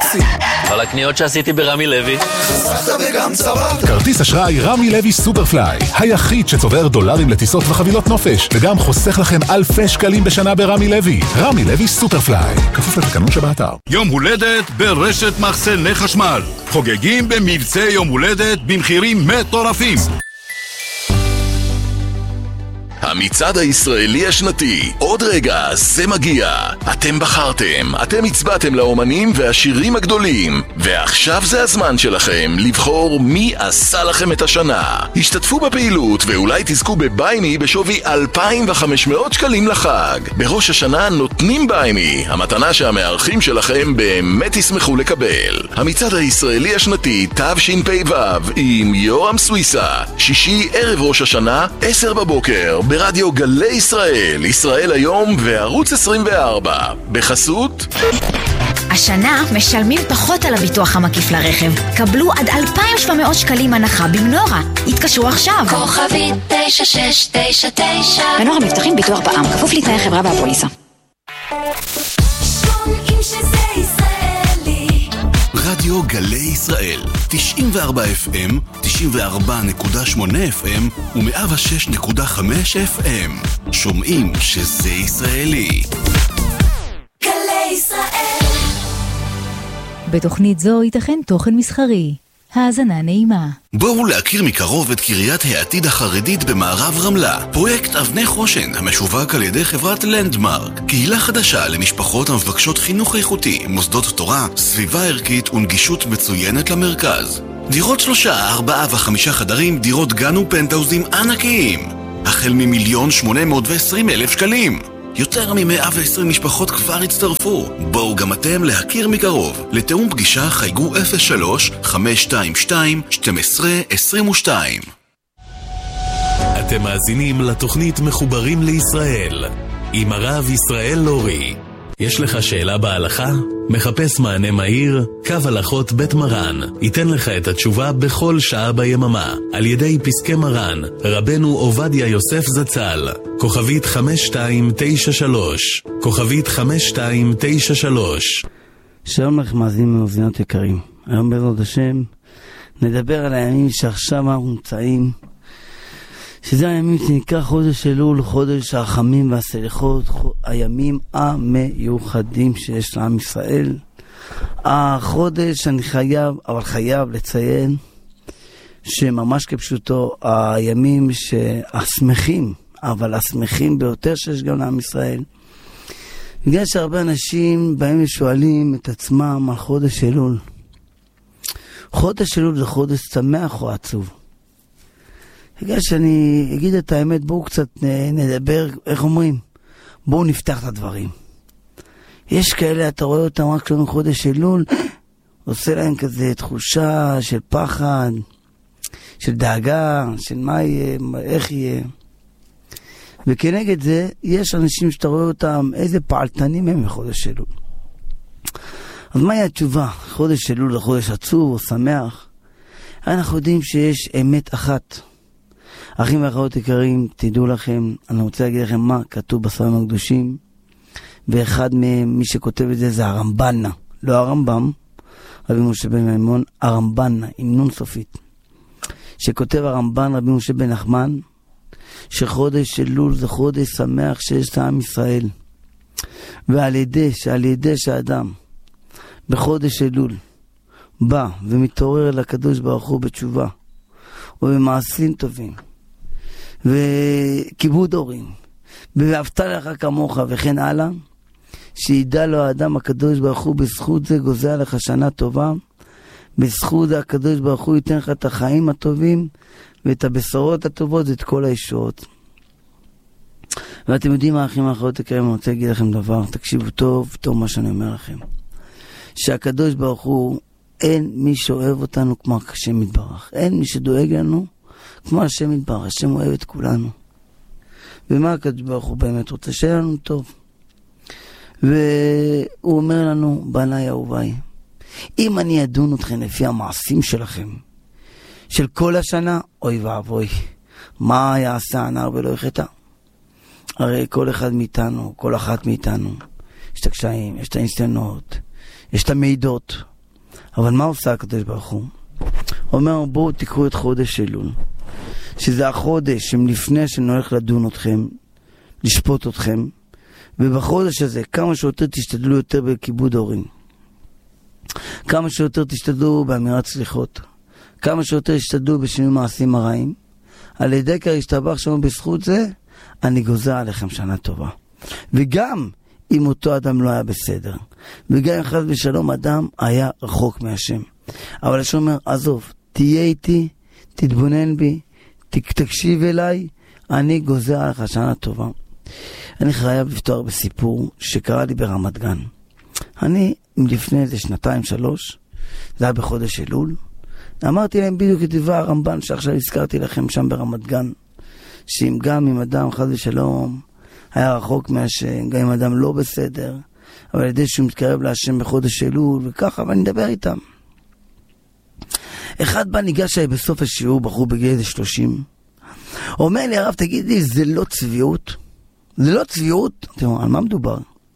סוסי. כל הקניות שעשיתי ברמי לוי. חסכת וגם צברת. כרטיס אשראי רמי לוי סופרפליי, היחיד שצובר דולרים לטיסות וחבילות נופש, וגם חוסך לכם אלפי שקלים בשנה ברמי לוי. רמי לוי סופרפליי, כפוף לתקנון שבאתר. יום הולדת ברשת מחסני חשמל. חוגגים במבצע יום הולדת במחירים מטורפים. המצעד הישראלי השנתי, עוד רגע זה מגיע. אתם בחרתם, אתם הצבעתם לאומנים והשירים הגדולים, ועכשיו זה הזמן שלכם לבחור מי עשה לכם את השנה. השתתפו בפעילות ואולי תזכו בביימי בשווי 2,500 שקלים לחג. בראש השנה נותנים ביימי, המתנה שהמארחים שלכם באמת ישמחו לקבל. המצעד הישראלי השנתי תשפ"ו עם יורם סוויסה, שישי ערב ראש השנה 10 בבוקר ברדיו גלי ישראל, ישראל היום וערוץ 24. בחסות השנה משלמים פחות על הביטוח המקיף לרכב. קבלו עד 2,700 שקלים הנחה במנורה. התקשרו עכשיו. כוכבית 9699. מנורה מבטחים ביטוח בע"מ, כפוף לתנאי החברה והפוליסה. שומעים שזה ישראלי. רדיו גלי ישראל 94 FM, 94.8 FM ו106.5 FM. שומעים שזה ישראלי. גלי ישראל. בתוכנית זו ייתכן תוכן מסחרי. האזנה נעימה. בואו להכיר מקרוב את קריית העתיד החרדית במערב רמלה. פרויקט אבני חושן המשווק על ידי חברת לנדמרק. קהילה חדשה למשפחות המבקשות חינוך איכותי, מוסדות תורה, סביבה ערכית ונגישות מצוינת למרכז. דירות 3, 4 ו5 חדרים, דירות גן ופנטהאוזים ענקיים. החל מ1,820,000 שקלים. יותר מ120 משפחות כבר הצטרפו. בואו גם אתם להכיר מקרוב. לתאום פגישה חייגו 03-522-1222. אתם מאזינים לתוכנית מחוברים לישראל עם הרב ישראל לורי. יש לך שאלה בהלכה? מחפש מענה מהיר? קו הלכות בית מרן ייתן לך את התשובה בכל שעה ביממה על ידי פסקי מרן רבנו עובדיה יוסף זצ"ל. כוכבית 5293, כוכבית 5293. שלום לך מאזינים ומאזינות יקרים. היום בעזרת השם נדבר על הימים שעכשיו אנחנו נמצאים, שזה הימים שנקרא חודש אלול, חודש הרחמים והסליחות, הימים המיוחדים שיש לעם ישראל. החודש אני חייב לציין שממש כפשוטו הימים שהשמחים, אבל השמחים ביותר שיש גם לעם ישראל. בגלל שהרבה אנשים באים ושואלים את עצמם על חודש אלול. חודש אלול זה חודש שמח או עצוב? בגלל שאני אגיד את האמת, בואו קצת נדבר, איך אומרים? בואו נפתח את הדברים. יש כאלה, אתה רואה אותם רק כשאנו חודש אלול, עושה להם כזה תחושה של פחד, של דאגה, של מה יהיה, איך יהיה. וכנגד זה, יש אנשים שאתה רואה אותם, איזה פעלתנים הם בחודש אלול. אז מהי התשובה? חודש אלול זה חודש עצוב או שמח? אנחנו יודעים שיש אמת אחת. אחים ואחיות יקרים, תדעו לכם, אני רוצה להגיד לכם מה כתוב בספרים הקדושים, ואחד מהם, מי שכותב את זה, זה הרמב"ן, לא הרמב"ם, רבי משה בן מימון, הרמב"ן, עם נון סופית. שכותב הרמב"ן, רבי משה בן נחמן, שחודש אלול זה חודש שמח שיש לעם ישראל. ועל ידי שהאדם בחודש אלול בא ומתעורר לקדוש ברוך הוא בתשובה, ובמעשים טובים, וכיבוד הורים, ואהבת לך כמוך וכן הלאה, שידע לו האדם הקדוש ברוך הוא בזכות זה גוזר לך שנה טובה, בזכות זה הקדוש ברוך הוא ייתן לך את החיים הטובים, ואת הבשורות הטובות, ואת כל הישועות. ואתם יודעים מה, אחים ואחיות יקרים, אני רוצה להגיד לכם דבר, תקשיבו טוב מה שאני אומר לכם. שהקדוש ברוך הוא, אין מי שאוהב אותנו כמו השם יתברך. אין מי שדואג לנו כמו השם יתברך. השם אוהב את כולנו. ומה הקדוש ברוך הוא באמת רוצה? שיהיה לנו טוב. והוא אומר לנו, בניי אהוביי, אם אני אדון אתכם לפי המעשים שלכם, של כל השנה, אוי ואבוי, מה יעשה הנער ולא יחטא? הרי כל אחד מאיתנו, כל אחת מאיתנו, יש את הקשיים, יש את הניסיונות, יש את המידות, אבל מה עושה הקדוש ברוך הוא? הוא אומר, בואו תקחו את חודש אלול, שזה החודש לפני שאני הולך לדון אתכם, לשפוט אתכם, ובחודש הזה כמה שיותר תשתדלו יותר בכיבוד הורים, כמה שיותר תשתדלו באמירת סליחות, כמה שיותר תשתדלו בשינוי מעשים הרעים, על ידי כך ישתבח שם בזכות זה, אני גוזר עליכם שנה טובה. וגם אם אותו אדם לא היה בסדר, וגם אם חס ושלום אדם היה רחוק מהשם, אבל השם אומר, עזוב, תהיה איתי, תתבונן בי, תקשיב אליי, אני גוזר עליך שנה טובה. אני חייב לפתוח בסיפור שקרה לי ברמת גן. אני לפני איזה 2-3, זה היה בחודש אלול, אמרתי להם בדיוק את דבר הרמב"ן שעכשיו הזכרתי לכם שם ברמת גן, שאם גם אם אדם חס ושלום היה רחוק מהשם, גם אם אדם לא בסדר, אבל על ידי שהוא מתקרב להשם בחודש אלול וככה, ואני מדבר איתם. אחד בא ניגש לי בסוף השיעור, בחור בגיל 30, אומר לי, הרב תגיד לי, זה לא צביעות? זה לא צביעות? תראו, על מה מדובר?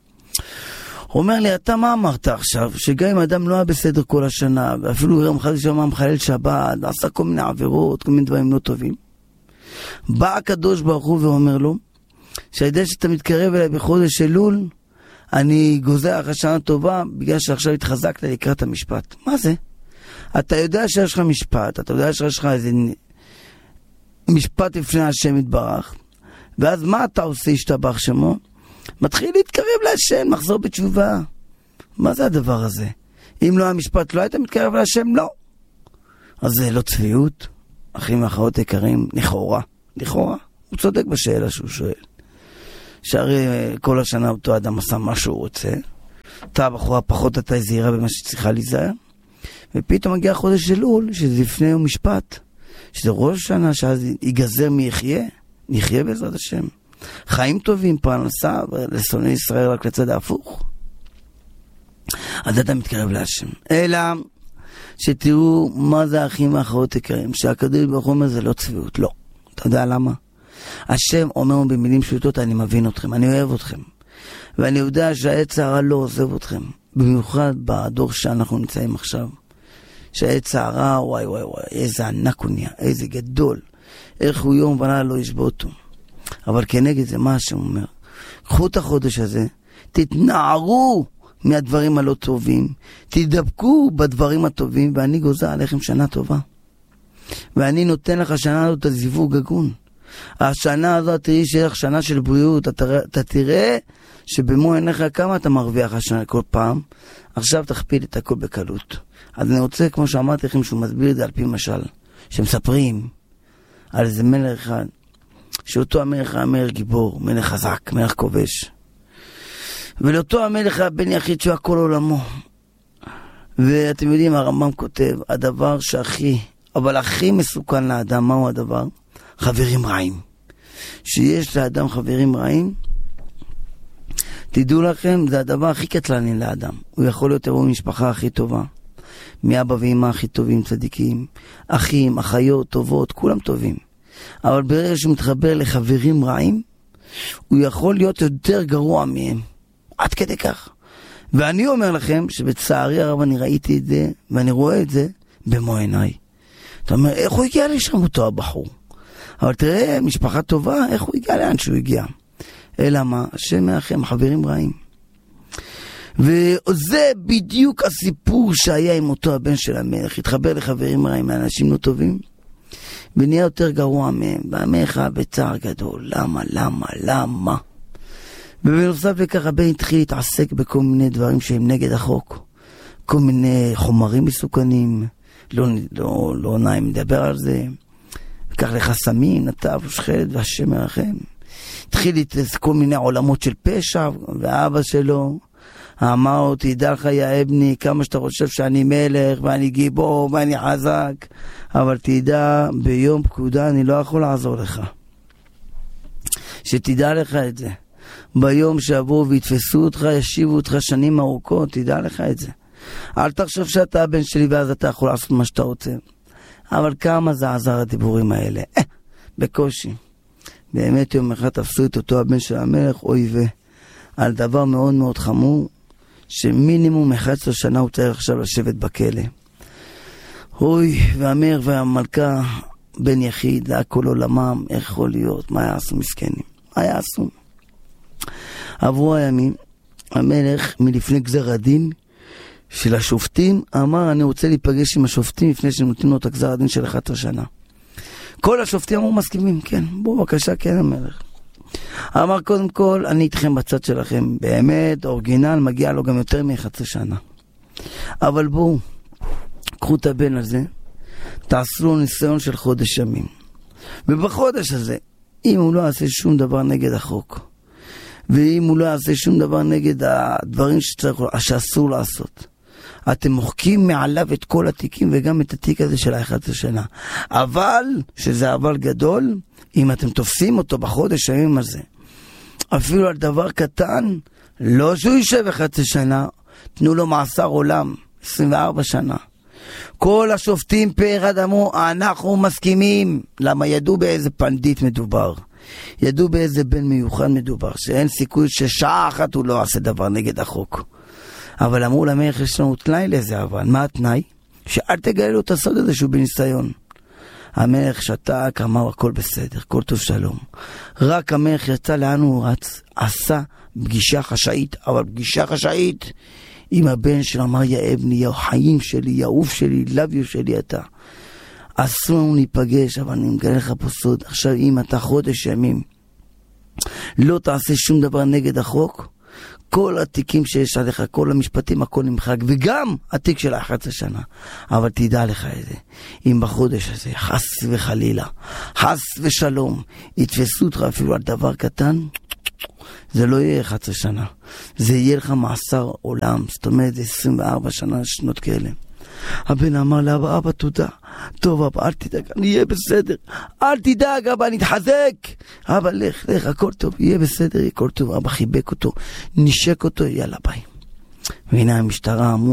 הוא אומר לי, אתה מה אמרת עכשיו? שגם אם אדם לא היה בסדר כל השנה, ואפילו יום חד ושלום מחלל שבת, עשה כל מיני עבירות, כל מיני דברים לא טובים. בא הקדוש ברוך הוא ואומר לו, שהידי שאתה מתקרב אליי בחודש אלול, אני גוזר לך שנה טובה, בגלל שעכשיו התחזקת לקראת המשפט. מה זה? אתה יודע שיש לך משפט, אתה יודע שיש לך איזה משפט לפני השם יתברך, ואז מה אתה עושה ישתבח שמו? מתחיל להתקרב להשם, מחזור בתשובה. מה זה הדבר הזה? אם לא המשפט, לא היית מתקרב להשם? לא. אז זה לא צביעות? אחים ואחרות יקרים, לכאורה. הוא צודק בשאלה שהוא שואל. שהרי כל השנה אותו אדם עשה מה שהוא רוצה, אתה בחורה פחות אתה זהירה במה שצריכה להיזהר, ופתאום מגיע חודש אלול, שזה לפני יום משפט, שזה ראש השנה, שאז ייגזר מי נחיה בעזרת השם. חיים טובים, פרנסה, ולשונאי ישראל רק לצד ההפוך. אז אתה מתקרב להשם. אלא שתראו מה זה האחים והאחרות יקרים, שהקדוש ברוך הוא אומר זה לא צביעות, לא. אתה יודע למה? השם אומר במילים פשוטות, אני מבין אתכם, אני אוהב אתכם. ואני יודע שהעץ הרע לא עוזב אתכם. במיוחד בדור שאנחנו נמצאים עכשיו. שהעץ הרע, וואי, איזה ענק הוא נהיה, איזה גדול. איך הוא יום ולילה לא ישבותו. אבל כנגד זה מה השם אומר? קחו את החודש הזה, תתנערו מהדברים הלא טובים, תדבקו בדברים הטובים, ואני גוזר עליכם שנה טובה. ואני נותן לך שנה הזאת זיווג הגון. השנה הזאת תראי שיש לך שנה של בריאות, אתה תראה שבמו עיניך כמה אתה מרוויח השנה כל פעם, עכשיו תכפיל את הכל בקלות. אז אני רוצה, כמו שאמרתי לכם, שהוא מסביר את זה על פי משל, שמספרים על איזה מלך אחד, שאותו המלך היה מלך גיבור, מלך חזק, מלך כובש. ולאותו המלך היה בן יחיד שהוא הכל עולמו. ואתם יודעים, הרמב"ם כותב, הדבר אבל הכי מסוכן לאדם, מהו הדבר? חברים רעים. שיש לאדם חברים רעים, תדעו לכם, זה הדבר הכי קטלני לאדם. הוא יכול להיות אירוע משפחה הכי טובה, מאבא ואמא הכי טובים, צדיקים, אחים, אחיות, טובות, כולם טובים. אבל ברגע שהוא מתחבר לחברים רעים, הוא יכול להיות יותר גרוע מהם. עד כדי כך. ואני אומר לכם שבצערי הרב אני ראיתי את זה, ואני רואה את זה במו עיניי. אתה אומר, איך הוא הגיע לשם אותו הבחור? אבל תראה, משפחה טובה, איך הוא הגיע לאן שהוא הגיע? אלא מה? השם מאחם, חברים רעים. וזה בדיוק הסיפור שהיה עם אותו הבן של המלך. התחבר לחברים רעים, לאנשים לא טובים, ונהיה יותר גרוע מהם. והמלך בצער גדול. למה? ובנוסף לכך הבן התחיל להתעסק בכל מיני דברים שהם נגד החוק. כל מיני חומרים מסוכנים. לא נעים לדבר על זה. וכך לחסמים, נטב ושחלת והשם מרחם. התחיל להתעסק כל מיני עולמות של פשע, ואבא שלו אמר לו, תדע לך יא אבני, כמה שאתה חושב שאני מלך ואני גיבור ואני חזק, אבל תדע, ביום פקודה אני לא יכול לעזור לך. שתדע לך את זה. ביום שיבואו ויתפסו אותך, ישיבו אותך שנים ארוכות, תדע לך את זה. אל תחשוב שאתה הבן שלי ואז אתה יכול לעשות מה שאתה רוצה. אבל כמה זה עזר הדיבורים האלה? בקושי. באמת יום אחד תפסו את אותו הבן של המלך, אוי על דבר מאוד מאוד חמור, שמינימום 11 שנה הוא צריך עכשיו לשבת בכלא. אוי, והמלך והמלכה בן יחיד, זה הכל עולמם, איך יכול להיות, מה יעשו מסכנים? מה יעשו? עברו הימים, המלך מלפני גזר הדין של השופטים, אמר אני רוצה להיפגש עם השופטים לפני שנותנים לו את הגזר הדין של 11 שנה. כל השופטים אמרו מסכימים, כן, בואו בבקשה, כן המלך. אמר קודם כל, אני איתכם בצד שלכם, באמת, אורגינל, מגיע לו גם יותר מ11 שנה. אבל בואו, קחו את הבן הזה, תעשו לו ניסיון של חודש ימים. ובחודש הזה, אם הוא לא יעשה שום דבר נגד החוק, ואם הוא לא יעשה שום דבר נגד הדברים שאסור לעשות, אתם מוחקים מעליו את כל התיקים וגם את התיק הזה של 11 שנה. אבל, שזה אבל גדול, אם אתם תופסים אותו בחודש הימים הזה, אפילו על דבר קטן, לא שהוא יישב 11 שנה, תנו לו מאסר עולם, 24 שנה. כל השופטים פה אחד אמרו, אנחנו מסכימים. למה? ידעו באיזה פנדיט מדובר. ידעו באיזה בן מיוחד מדובר, שאין סיכוי ששעה אחת הוא לא עושה דבר נגד החוק. אבל אמרו למלך, יש לנו תנאי לזה, אבל מה התנאי? שאל תגלה לו את הסוד הזה שהוא בניסיון. המלך שתק, אמר הכל בסדר, כל טוב שלום. רק המלך יצא לאן הוא רץ, עשה פגישה חשאית, אבל פגישה חשאית עם הבן שלו, אמר יא אבני, יא חיים שלי, יא אוף שלי, לביו שלי אתה. אסור לנו להיפגש, אבל אני מגלה לך פה סוד. עכשיו אם אתה חודש ימים לא תעשה שום דבר נגד החוק, כל התיקים שיש עליך, כל המשפטים, הכל נמחק, וגם התיק של 11 שנה. אבל תדע לך את זה, אם בחודש הזה, חס וחלילה, חס ושלום, יתפסו אותך אפילו על דבר קטן, זה לא יהיה 11 שנה. זה יהיה לך מאסר עולם, זאת אומרת, 24 שנה שנות כאלה. הבן אמר לאבא, אבא תודה, טוב אבא, אל תדאג, אני אהיה בסדר, אל תדאג אבא, אני אתחזק, אבא לך, הכל טוב, יהיה בסדר, הכל טוב. אבא חיבק אותו, נשק אותו, יאללה ביי. והנה המשטרה אמרו,